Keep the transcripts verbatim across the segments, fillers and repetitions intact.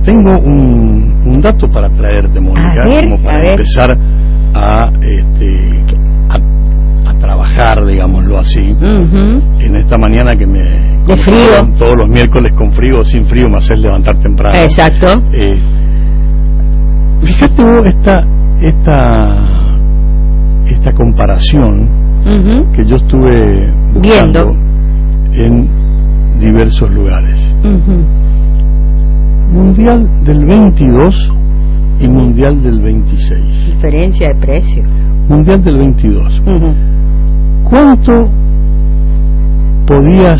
tengo un, un dato para traerte, Mónica, ver, como para empezar a, este, a, a trabajar, digámoslo así, uh-huh. en esta mañana que me... De frío. Todos los miércoles con frío o sin frío me haces levantar temprano. Exacto. Eh, fíjate vos esta, esta, esta comparación uh-huh. que yo estuve buscando Viendo. en diversos lugares. Uh-huh. Mundial del veintidós y Mundial del veintiséis. Diferencia de precio. Mundial del veintidós. Uh-huh. ¿Cuánto podías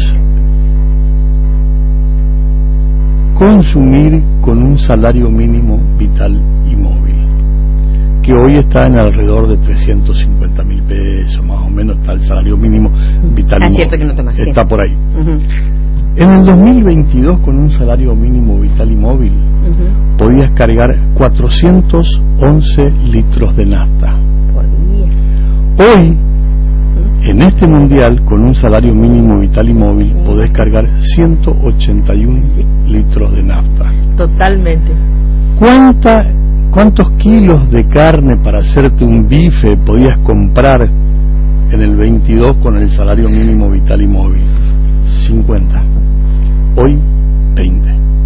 consumir con un salario mínimo vital y móvil? Que hoy está en alrededor de trescientos cincuenta mil pesos, más o menos está el salario mínimo vital ah, y móvil. Cierto que no te imaginas. Está por ahí. Uh-huh. En el dos mil veintidós, con un salario mínimo vital y móvil, uh-huh. podías cargar cuatrocientos once litros de nafta. Por día. Hoy, uh-huh. en este mundial, con un salario mínimo vital y móvil, uh-huh. podés cargar ciento ochenta y uno sí. litros de nafta. Totalmente. ¿Cuánta, ¿Cuántos kilos de carne para hacerte un bife podías comprar en el veintidós con el salario mínimo vital y móvil? cincuenta. Hoy veinte.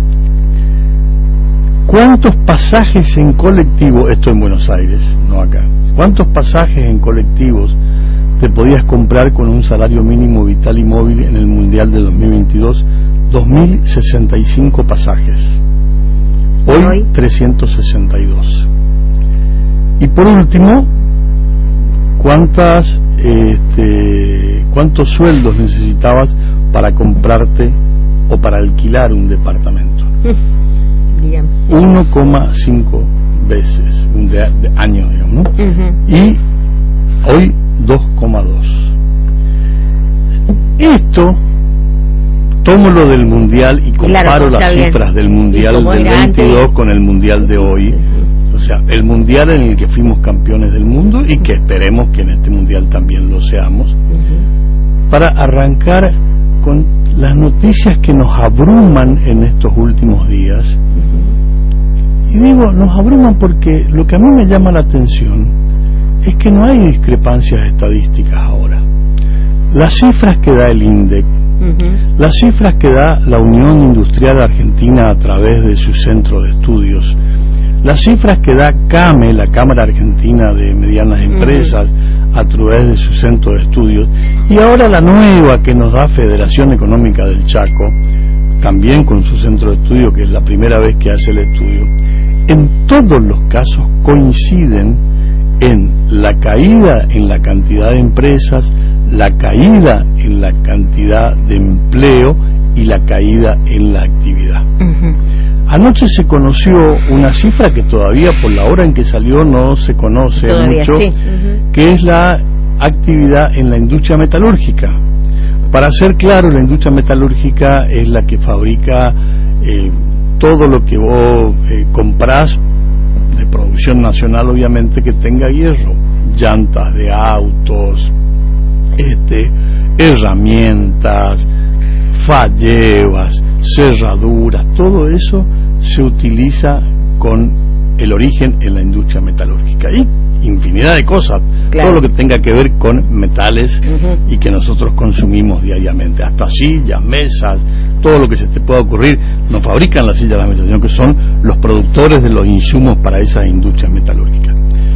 ¿Cuántos pasajes en colectivo, esto en Buenos Aires, no acá, cuántos pasajes en colectivos te podías comprar con un salario mínimo vital y móvil en el Mundial de dos mil veintidós? dos mil sesenta y cinco pasajes. Hoy, Hoy trescientos sesenta y dos. Y por último, ¿cuántas este, cuántos sueldos necesitabas para comprarte o para alquilar un departamento? uno coma cinco veces un de, de año, digamos, ¿no? Uh-huh. Y hoy dos coma dos. Esto tomo lo del mundial y comparo claro, las cifras bien. del mundial del veintidós antes? Con el mundial de hoy. Uh-huh. O sea, el mundial en el que fuimos campeones del mundo y que esperemos que en este mundial también lo seamos. Uh-huh. Para arrancar con las noticias que nos abruman en estos últimos días. Uh-huh. Y digo, nos abruman porque lo que a mí me llama la atención es que no hay discrepancias estadísticas ahora. Las cifras que da el INDEC, uh-huh. las cifras que da la Unión Industrial Argentina a través de su centro de estudios, las cifras que da CAME, la Cámara Argentina de Medianas Empresas, uh-huh. a través de su centro de estudios, y ahora la nueva que nos da Federación Económica del Chaco, también con su centro de estudio, que es la primera vez que hace el estudio, en todos los casos coinciden en la caída en la cantidad de empresas, la caída en la cantidad de empleo y la caída en la actividad. Uh-huh. Anoche se conoció una cifra que todavía por la hora en que salió no se conoce todavía, mucho, sí. uh-huh. que es la actividad en la industria metalúrgica. Para ser claro, la industria metalúrgica es la que fabrica eh, todo lo que vos eh, comprás de producción nacional, obviamente, que tenga hierro, llantas de autos, este, herramientas, fallevas, cerraduras, todo eso se utiliza con el origen en la industria metalúrgica y infinidad de cosas, claro. todo lo que tenga que ver con metales uh-huh. y que nosotros consumimos diariamente, hasta sillas, mesas, todo lo que se te pueda ocurrir, no fabrican las sillas, las mesas, sino que son los productores de los insumos para esas industrias metalúrgicas.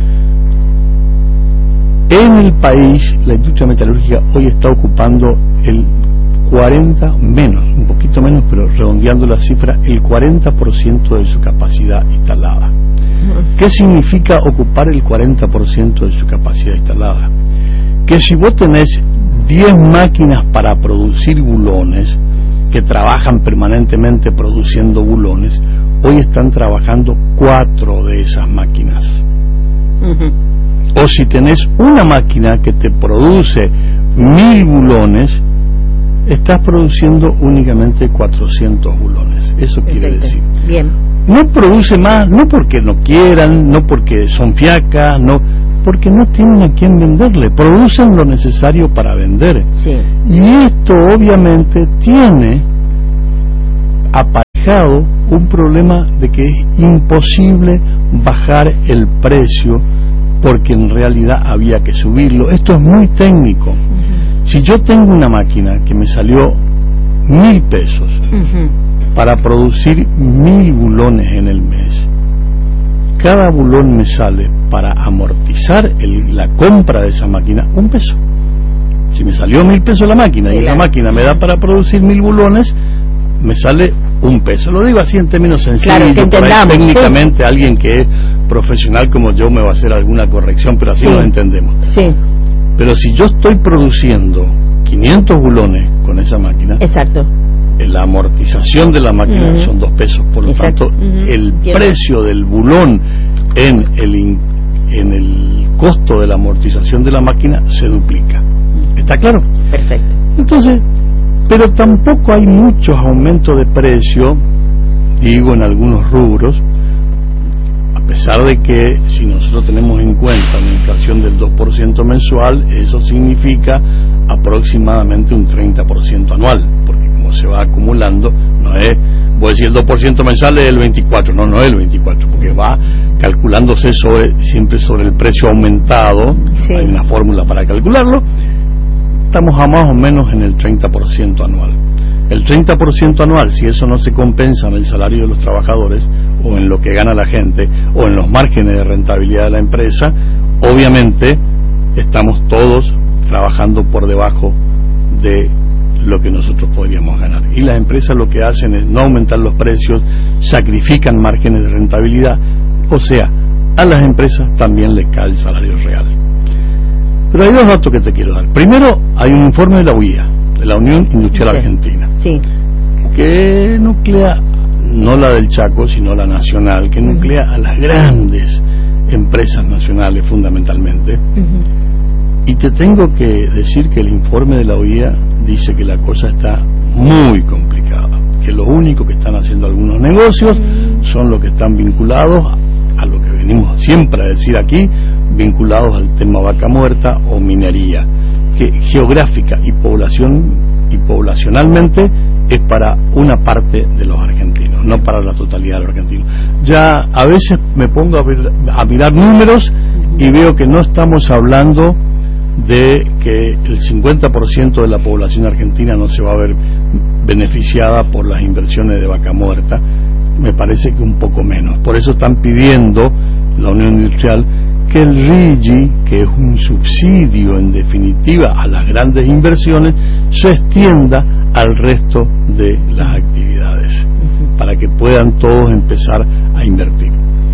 En el país, la industria metalúrgica hoy está ocupando el cuarenta, menos, un poquito menos, pero redondeando la cifra, el cuarenta por ciento de su capacidad instalada. ¿Qué significa ocupar el cuarenta por ciento de su capacidad instalada? Que si vos tenés diez máquinas para producir bulones, que trabajan permanentemente produciendo bulones, hoy están trabajando cuatro de esas máquinas. Uh-huh. O si tenés una máquina que te produce mil bulones, estás produciendo únicamente cuatrocientos bulones. Eso quiere Perfecto. decir. Bien. No produce más, no porque no quieran, no porque son fiacas, no, porque no tienen a quién venderle. Producen lo necesario para vender. Sí. Y esto obviamente tiene fijado un problema de que es imposible bajar el precio porque en realidad había que subirlo. Esto es muy técnico. Uh-huh. Si yo tengo una máquina que me salió mil pesos uh-huh. para producir mil bulones en el mes, cada bulón me sale para amortizar el, la compra de esa máquina un peso. Si me salió mil pesos la máquina y esa máquina me da para producir mil bulones, me sale un peso. Lo digo así en términos sencillos. Claro, que entendamos. Por ahí, técnicamente, sí. Alguien que es profesional como yo me va a hacer alguna corrección, pero así sí. Lo entendemos. Sí. Pero si yo estoy produciendo quinientos bulones con esa máquina, exacto, la amortización de la máquina uh-huh. son dos pesos. Por lo exacto. tanto, uh-huh. el Entiendo. precio del bulón en el, en el costo de la amortización de la máquina se duplica. ¿Está claro? Perfecto. Entonces, pero tampoco hay muchos aumentos de precio, digo, en algunos rubros, a pesar de que si nosotros tenemos en cuenta una inflación del dos por ciento mensual, eso significa aproximadamente un treinta por ciento anual, porque como se va acumulando, no es, voy a decir el dos por ciento mensual es el veinticuatro, no, no es el veinticuatro, porque va calculándose sobre, siempre sobre el precio aumentado, sí. Hay una fórmula para calcularlo. Estamos a más o menos en el treinta por ciento anual. El treinta por ciento anual, si eso no se compensa en el salario de los trabajadores, o en lo que gana la gente, o en los márgenes de rentabilidad de la empresa, obviamente estamos todos trabajando por debajo de lo que nosotros podríamos ganar. Y las empresas lo que hacen es no aumentar los precios, sacrifican márgenes de rentabilidad, o sea, a las empresas también les cae el salario real. Pero hay dos datos que te quiero dar. Primero, hay un informe de la U I A, de la Unión Industrial sí. Argentina, sí. que nuclea, no la del Chaco, sino la nacional, que nuclea uh-huh. a las grandes empresas nacionales fundamentalmente. Uh-huh. Y te tengo que decir que el informe de la U I A dice que la cosa está muy complicada, que lo único que están haciendo algunos negocios uh-huh. son los que están vinculados a, a lo que venimos siempre a decir aquí, vinculados al tema vaca muerta o minería, que geográfica y población y poblacionalmente es para una parte de los argentinos, no para la totalidad de los argentinos. Ya a veces me pongo a, ver, a mirar números y veo que no estamos hablando de que el cincuenta por ciento de la población argentina no se va a ver beneficiada por las inversiones de vaca muerta. Me parece que un poco menos. Por eso están pidiendo la Unión Industrial que el R I G I, que es un subsidio en definitiva a las grandes inversiones, se extienda al resto de las actividades, uh-huh. para que puedan todos empezar a invertir.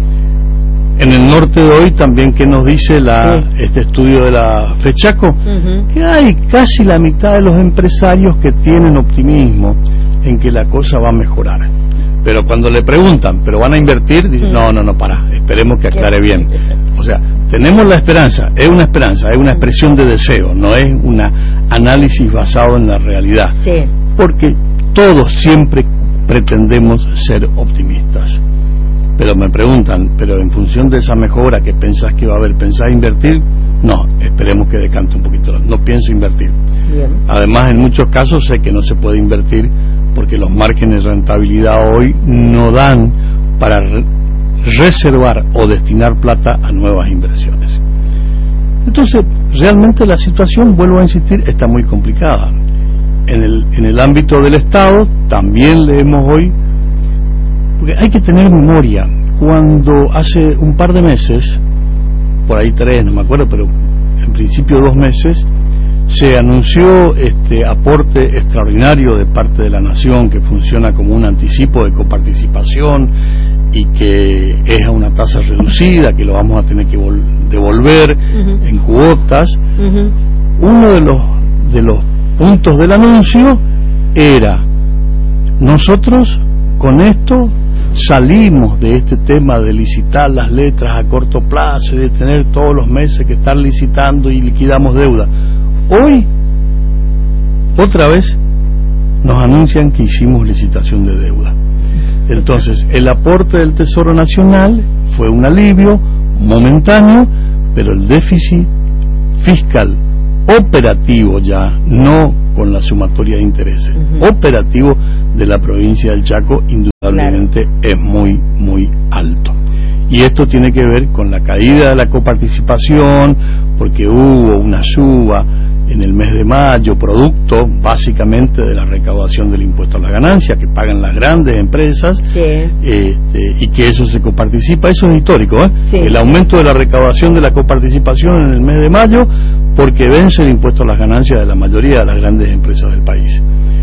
En el norte de hoy también, que nos dice la, sí. este estudio de la FECHACO, uh-huh. que hay casi la mitad de los empresarios que tienen optimismo en que la cosa va a mejorar. Pero cuando le preguntan, ¿pero van a invertir? Dicen, no, no, no, para, esperemos que aclare bien. O sea, tenemos la esperanza, es una esperanza, es una expresión de deseo, no es un análisis basado en la realidad. Sí. Porque todos siempre pretendemos ser optimistas. Pero me preguntan, ¿pero en función de esa mejora que pensás que va a haber, pensás invertir? No, esperemos que decante un poquito, no pienso invertir. Bien. Además, en muchos casos sé que no se puede invertir porque los márgenes de rentabilidad hoy no dan para re reservar o destinar plata a nuevas inversiones. Entonces, realmente la situación, vuelvo a insistir, está muy complicada. En el, en el ámbito del Estado, también leemos hoy, porque hay que tener memoria, cuando hace un par de meses, por ahí tres, no me acuerdo, pero en principio dos meses, se anunció este aporte extraordinario de parte de la Nación, que funciona como un anticipo de coparticipación y que es a una tasa reducida, que lo vamos a tener que devolver uh-huh. en cuotas. Uh-huh. Uno de los de los puntos del anuncio era: nosotros con esto salimos de este tema de licitar las letras a corto plazo y de tener todos los meses que estar licitando y liquidamos deuda. Hoy, otra vez, nos anuncian que hicimos licitación de deuda. Entonces, el aporte del Tesoro Nacional fue un alivio momentáneo, pero el déficit fiscal operativo ya, no con la sumatoria de intereses, uh-huh. operativo de la provincia del Chaco, indudablemente claro. es muy, muy alto. Y esto tiene que ver con la caída de la coparticipación, porque hubo una suba en el mes de mayo, producto básicamente de la recaudación del impuesto a la ganancia que pagan las grandes empresas, sí. este, y que eso se coparticipa, eso es histórico, ¿eh? Sí. El aumento de la recaudación de la coparticipación en el mes de mayo, porque vence el impuesto a las ganancias de la mayoría de las grandes empresas del país.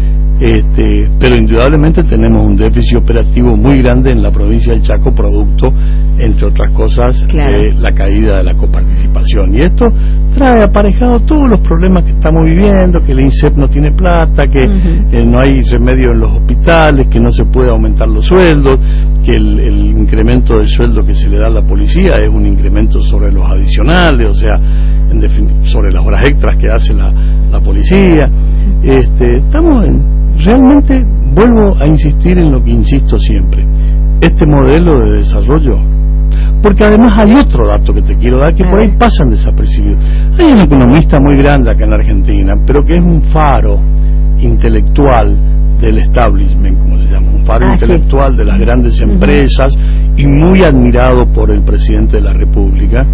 Este, pero indudablemente tenemos un déficit operativo muy grande en la provincia del Chaco, producto, entre otras cosas, claro. de la caída de la coparticipación. Y esto trae aparejado todos los problemas que estamos viviendo, que el INSEP no tiene plata, que uh-huh. eh, no hay remedio en los hospitales, que no se puede aumentar los sueldos, que el, el incremento del sueldo que se le da a la policía es un incremento sobre los adicionales, o sea, en defin- sobre las horas extras que hace la, la policía. Este, estamos en Realmente vuelvo a insistir en lo que insisto siempre, este modelo de desarrollo, porque además hay otro dato que te quiero dar que por ahí pasan desapercibidos. Hay un economista muy grande acá en la Argentina, pero que es un faro intelectual del establishment, como se llama, un faro ah, intelectual sí. de las grandes empresas uh-huh. y muy admirado por el presidente de la República,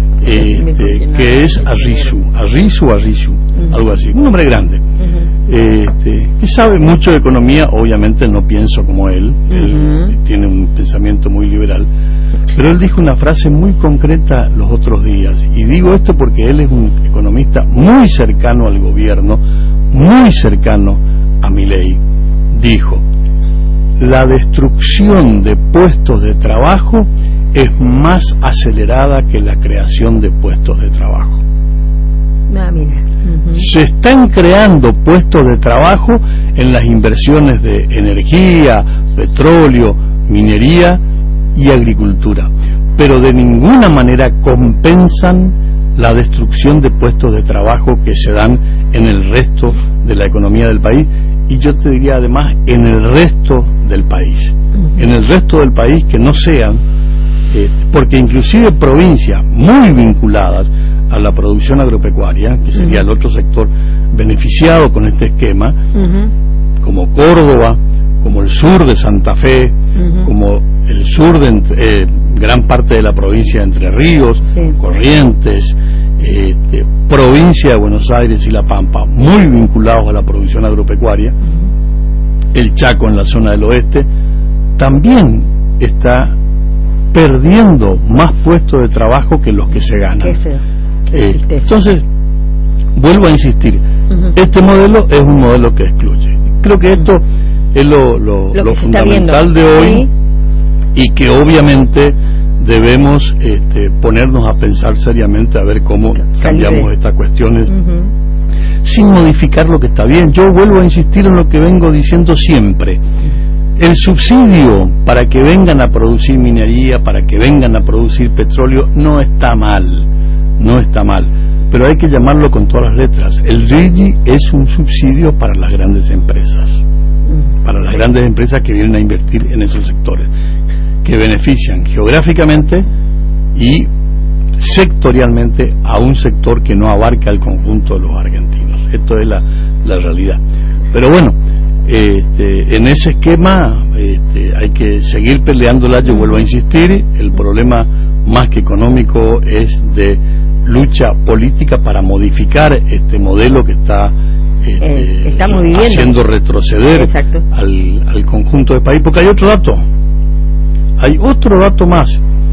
este, que es Arrizu, Arrizu, Arrizu, uh-huh. algo así, un hombre grande. Uh-huh. Este, que sabe mucho de economía, obviamente no pienso como él, uh-huh. él tiene un pensamiento muy liberal, pero él dijo una frase muy concreta los otros días, y digo esto porque él es un economista muy cercano al gobierno, muy cercano a Milei. Dijo: la destrucción de puestos de trabajo es más acelerada que la creación de puestos de trabajo. Ah, mira. Uh-huh. Se están creando puestos de trabajo en las inversiones de energía, petróleo, minería y agricultura, pero de ninguna manera compensan la destrucción de puestos de trabajo que se dan en el resto de la economía del país, y yo te diría además en el resto del país, uh-huh. en el resto del país que no sean, eh, porque inclusive provincias muy vinculadas a la producción agropecuaria, que sería uh-huh. el otro sector beneficiado con este esquema, uh-huh. como Córdoba, como el sur de Santa Fe, uh-huh. como el sur de eh, gran parte de la provincia de Entre Ríos, sí. Corrientes, eh, de, provincia de Buenos Aires y La Pampa, muy vinculados a la producción agropecuaria, uh-huh. el Chaco en la zona del oeste, también está perdiendo más puestos de trabajo que los que se ganan. Qué feo. Eh, entonces, vuelvo a insistir, uh-huh. este modelo es un modelo que excluye. Creo que esto es lo, lo, lo, lo fundamental de hoy, ¿sí? Y que obviamente debemos este, ponernos a pensar seriamente a ver cómo cambiamos estas cuestiones uh-huh. sin modificar lo que está bien. Yo vuelvo a insistir en lo que vengo diciendo siempre. El subsidio para que vengan a producir minería, para que vengan a producir petróleo, no está mal. No está mal, pero hay que llamarlo con todas las letras. El RIGI es un subsidio para las grandes empresas, para las grandes empresas que vienen a invertir en esos sectores, que benefician geográficamente y sectorialmente a un sector que no abarca el conjunto de los argentinos. Esto es la, la realidad. Pero bueno, este, en ese esquema este, hay que seguir peleándola. Yo vuelvo a insistir, el problema más que económico es de lucha política para modificar este modelo que está, este, eh, haciendo retroceder al, al conjunto del país. Porque hay otro dato, hay otro dato más.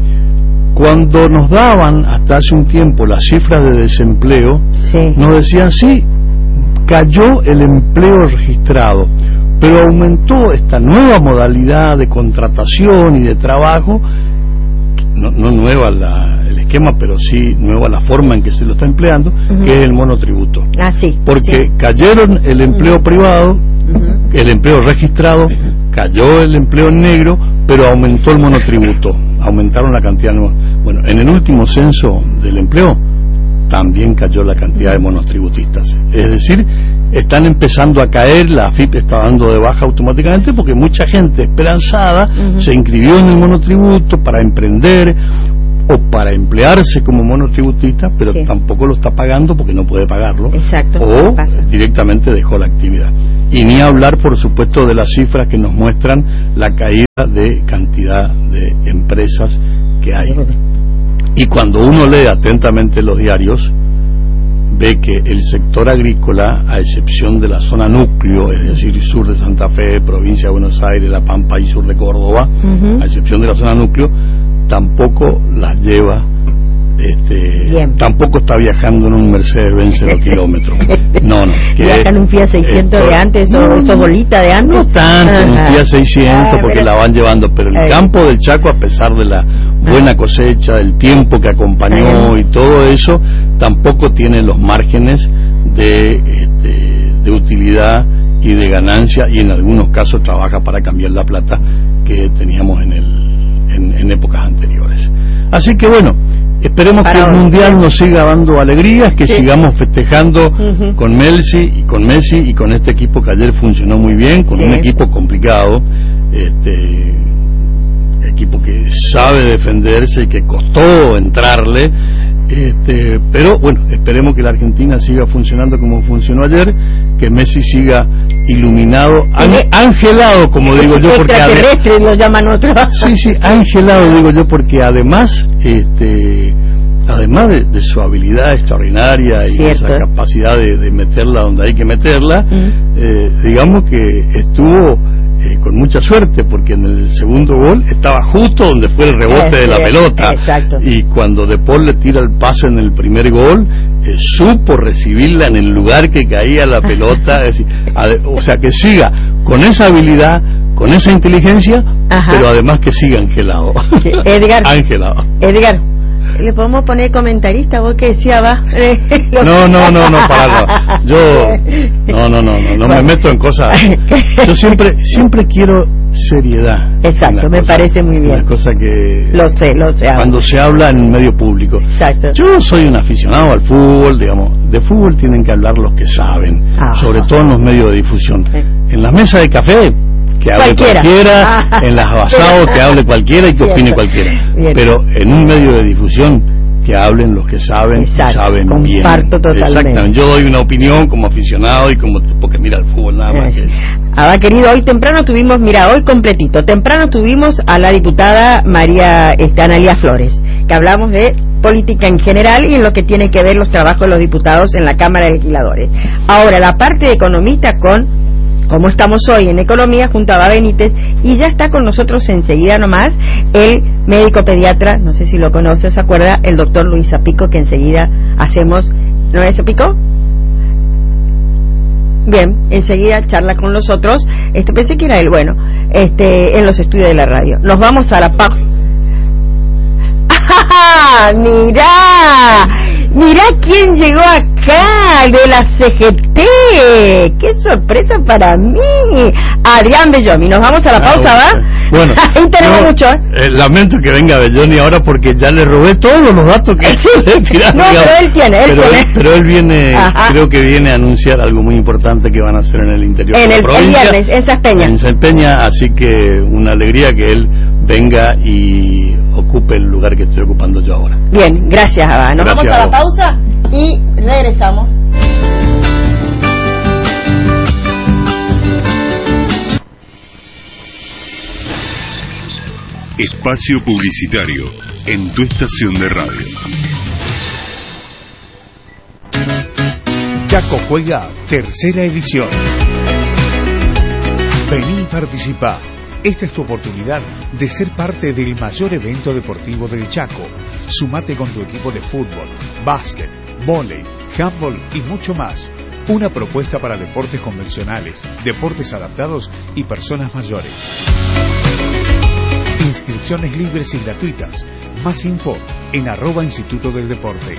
Cuando nos daban hasta hace un tiempo las cifras de desempleo, sí. nos decían sí, cayó el empleo registrado, pero aumentó esta nueva modalidad de contratación y de trabajo. No, no nueva la, el esquema, pero sí nueva la forma en que se lo está empleando, uh-huh. que es el monotributo. Ah, sí, porque sí. cayeron el empleo uh-huh. privado, uh-huh. el empleo registrado, uh-huh. cayó el empleo negro, pero aumentó el monotributo, aumentaron la cantidad de... Bueno, en el último censo del empleo también cayó la cantidad de monotributistas. Es decir, están empezando a caer, la A F I P está dando de baja automáticamente porque mucha gente esperanzada uh-huh. se inscribió en el monotributo para emprender, o para emplearse como monotributista, pero sí. tampoco lo está pagando porque no puede pagarlo. Exacto, o directamente dejó la actividad. Y ni hablar, por supuesto, de las cifras que nos muestran la caída de cantidad de empresas que hay. Y cuando uno lee atentamente los diarios, ve que el sector agrícola, a excepción de la zona núcleo, es decir, sur de Santa Fe, provincia de Buenos Aires, La Pampa y sur de Córdoba, uh-huh. a excepción de la zona núcleo, tampoco las lleva, este, tampoco está viajando en un Mercedes-Benz cero kilómetros. No, no. ¿Viaja en un Fiat seiscientos esto, de antes o no, esos bolitas de antes? No tanto, en un Fiat seiscientos, porque pero, la van llevando, pero el ay. campo del Chaco, a pesar de la buena cosecha, del tiempo que acompañó ay. y todo eso, tampoco tiene los márgenes de, este, de utilidad y de ganancia, y en algunos casos trabaja para cambiar la plata que teníamos en el En, en épocas anteriores. Así que bueno, esperemos Para que el Mundial nos siga dando alegrías, que sí. sigamos festejando uh-huh. con Messi y con Messi y con este equipo que ayer funcionó muy bien, con sí. un equipo complicado, este equipo que sabe defenderse y que costó entrarle, este, pero bueno, esperemos que la Argentina siga funcionando como funcionó ayer, que Messi siga iluminado, an- angelado, como digo yo, porque extraterrestre ade- lo llaman otros. Sí, sí, angelado digo yo, porque además, este, además de, de su habilidad extraordinaria y Cierto. esa capacidad de, de meterla donde hay que meterla, mm. eh, digamos que estuvo eh, con mucha suerte, porque en el segundo gol estaba justo donde fue el rebote eh, de la sí, pelota. Exacto. Y cuando De Paul le tira el pase en el primer gol, eh, supo recibirla en el lugar que caía la pelota. Es decir, ade- o sea, que siga con esa habilidad, con esa inteligencia, ajá. pero además que siga angelado. Sí. Edgar, angelado. Edgar, ¿le podemos poner comentarista? Vos que decía, va. No, no, no, no, para no. Yo, no, no, no, no, no bueno. me meto en cosas. Yo siempre, siempre quiero seriedad. Exacto, me cosas, parece muy bien. Una cosa que. Lo sé, lo sé. Cuando se habla en medio público. Exacto. Yo soy un aficionado al fútbol, digamos. De fútbol tienen que hablar los que saben, ah, sobre todo en los medios de difusión. Sí. En las mesas de café, que hable cualquiera, cualquiera ah, en las basados que hable cualquiera y que opine Cierto. cualquiera. Bien. Pero en un medio de difusión que hablen los que saben, Exacto, y saben comparto bien. Totalmente. Exactamente. Yo doy una opinión como aficionado y como porque mira el fútbol nada más. Que... Ah, querido, hoy temprano tuvimos, mira, hoy completito, temprano tuvimos a la diputada María este, Analía Flores, que hablamos de política en general y en lo que tiene que ver los trabajos de los diputados en la Cámara de Legisladores. Ahora, la parte de economista con como estamos hoy en Economía, junto a Aba Benítez, y ya está con nosotros enseguida nomás el médico pediatra, no sé si lo conoce, ¿se acuerda? El doctor Luis Zapico, que enseguida hacemos, ¿no es Zapico? Bien, enseguida charla con los otros, este, pensé que era él, bueno, este, en los estudios de la radio. Nos vamos a la pausa. ¡Ah, mirá! Mirá quién llegó acá, de la C G T. ¡Qué sorpresa para mí! Adrián Belloni. Nos vamos a la pausa, ah, ¿va? Bueno, ahí tenemos yo, mucho. ¿eh? Eh, lamento que venga Belloni ahora porque ya le robé todos los datos que sí. tirar, no, digamos. pero él tiene, él pero, tiene. Él, pero él viene, Ajá. creo que viene a anunciar algo muy importante que van a hacer en el interior en de la el, provincia. El viernes, en Saspeña. En Saspeña, así que una alegría que él venga y ocupe el lugar que estoy ocupando yo ahora. Bien, gracias, Aba. Nos gracias vamos a la pausa y regresamos. Espacio publicitario en tu estación de radio. Chaco juega tercera edición. Vení y participá. Esta es tu oportunidad de ser parte del mayor evento deportivo del Chaco. Sumate con tu equipo de fútbol, básquet, vóley, handball y mucho más. Una propuesta para deportes convencionales, deportes adaptados y personas mayores. Inscripciones libres y gratuitas. Más info en arroba Instituto del Deporte.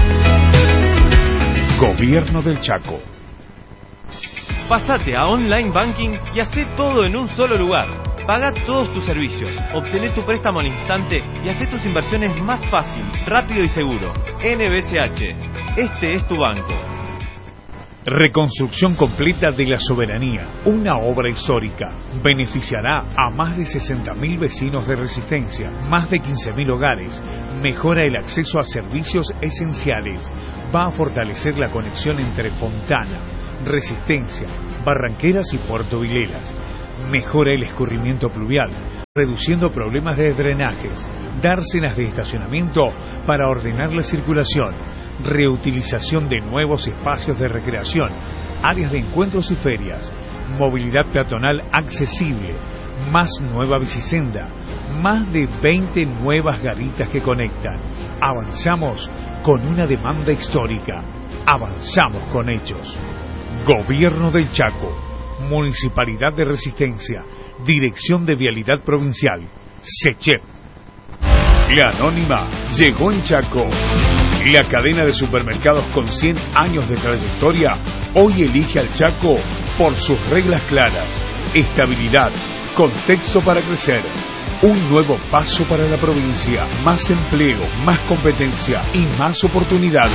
Gobierno del Chaco. Pásate a Online Banking y hacé todo en un solo lugar. Paga todos tus servicios, obtené tu préstamo al instante y hacé tus inversiones más fácil, rápido y seguro. N B C H, este es tu banco. Reconstrucción completa de la Soberanía, una obra histórica. Beneficiará a más de sesenta mil vecinos de Resistencia, más de quince mil hogares, mejora el acceso a servicios esenciales, va a fortalecer la conexión entre Fontana, Resistencia, Barranqueras y Puerto Vilelas, mejora el escurrimiento pluvial, reduciendo problemas de drenajes, dársenas de estacionamiento para ordenar la circulación, reutilización de nuevos espacios de recreación, áreas de encuentros y ferias, movilidad peatonal accesible, más nueva bicisenda, más de veinte nuevas garitas que conectan. Avanzamos con una demanda histórica, avanzamos con hechos. Gobierno del Chaco, Municipalidad de Resistencia, Dirección de Vialidad Provincial, SECHEP. La Anónima llegó en Chaco. La cadena de supermercados con cien años de trayectoria hoy elige al Chaco por sus reglas claras, estabilidad, contexto para crecer, un nuevo paso para la provincia, más empleo, más competencia y más oportunidades.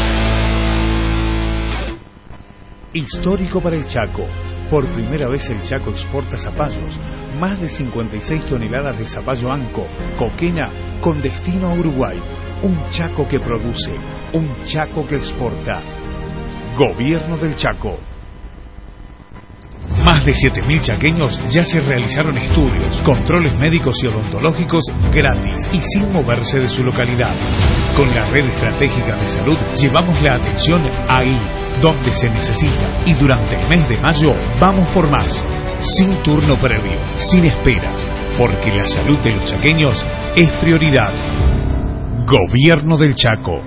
Histórico para el Chaco. Por primera vez el Chaco exporta zapallos, más de cincuenta y seis toneladas de zapallo anco, coquena, con destino a Uruguay. Un Chaco que produce, un Chaco que exporta. Gobierno del Chaco. Más de siete mil chaqueños ya se realizaron estudios, controles médicos y odontológicos gratis y sin moverse de su localidad. Con la red estratégica de salud llevamos la atención ahí, donde se necesita, y durante el mes de mayo vamos por más, sin turno previo, sin esperas, porque la salud de los chaqueños es prioridad. Gobierno del Chaco.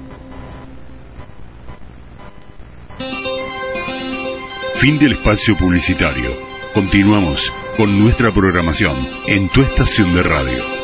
Fin del espacio publicitario. Continuamos con nuestra programación en tu estación de radio.